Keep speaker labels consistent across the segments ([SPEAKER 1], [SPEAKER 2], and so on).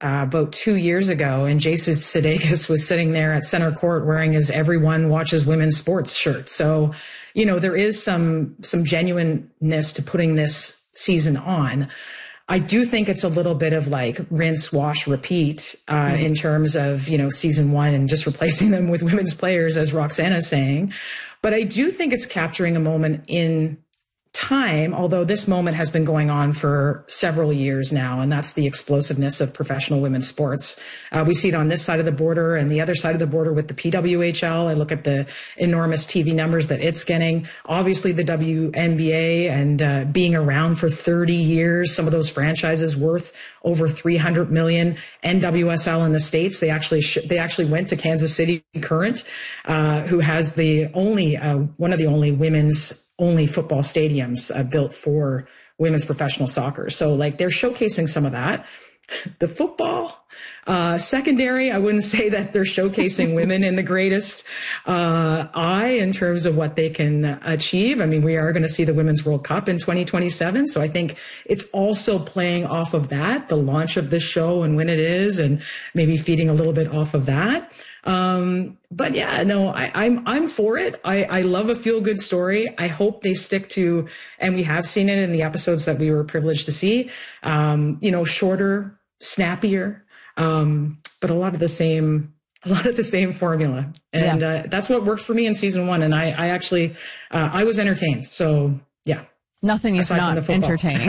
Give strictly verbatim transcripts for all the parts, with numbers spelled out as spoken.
[SPEAKER 1] uh, about two years ago, and Jason Sudeikis was sitting there at center court wearing his "Everyone Watches Women's Sports" shirt. So, you know, there is some some genuineness to putting this season on. I do think it's a little bit of like rinse, wash, repeat uh, mm-hmm. in terms of, you know, season one and just replacing them with women's players, as Roxana's saying. But I do think it's capturing a moment in time, although this moment has been going on for several years now, and that's the explosiveness of professional women's sports. Uh, we see it on this side of the border and the other side of the border with the P W H L. I look at the enormous T V numbers that it's getting. Obviously, the W N B A and uh, being around for thirty years, some of those franchises worth over three hundred million. N W S L in the States, they actually sh- they actually went to Kansas City Current, uh, who has the only uh, one of the only women's only football stadiums uh, built for women's professional soccer. So like they're showcasing some of that. The football uh, secondary, I wouldn't say that they're showcasing women in the greatest uh, eye in terms of what they can achieve. I mean, we are going to see the Women's World Cup in twenty twenty-seven. So I think it's also playing off of that, the launch of this show and when it is, and maybe feeding a little bit off of that. Um, but yeah, no, I, I'm, I'm for it. I, I love a feel good story. I hope they stick to, and we have seen it in the episodes that we were privileged to see, um, you know, shorter, snappier, um, but a lot of the same, a lot of the same formula. And, yeah. uh, that's what worked for me in season one. And I, I actually, uh, I was entertained. So yeah.
[SPEAKER 2] Nothing is not entertaining.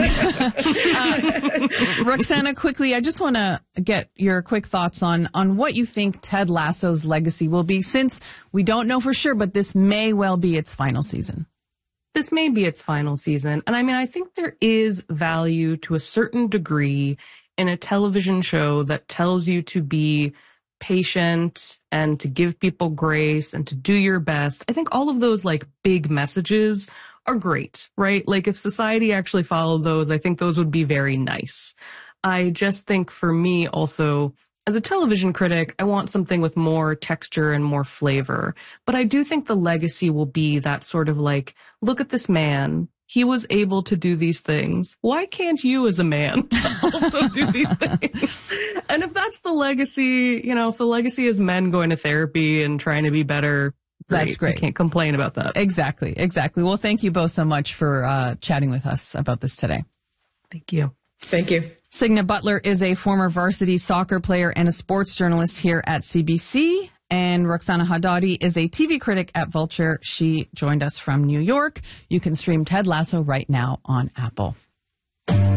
[SPEAKER 2] uh, Roxana, quickly, I just want to get your quick thoughts on, on what you think Ted Lasso's legacy will be, since we don't know for sure, but this may well be its final season.
[SPEAKER 3] This may be its final season. And I mean, I think there is value to a certain degree in a television show that tells you to be patient and to give people grace and to do your best. I think all of those like big messages are great, right? Like if society actually followed those, I think those would be very nice. I just think for me also, as a television critic, I want something with more texture and more flavor. But I do think the legacy will be that sort of like, look at this man. He was able to do these things. Why can't you as a man also do these things? And if that's the legacy, you know, if the legacy is men going to therapy and trying to be better, Great. That's great. I can't complain about that.
[SPEAKER 2] Exactly. Exactly. Well, thank you both so much for uh, chatting with us about this today.
[SPEAKER 3] Thank you.
[SPEAKER 1] Thank you.
[SPEAKER 2] Signa Butler is a former varsity soccer player and a sports journalist here at C B C. And Roxana Hadadi is a T V critic at Vulture. She joined us from New York. You can stream Ted Lasso right now on Apple.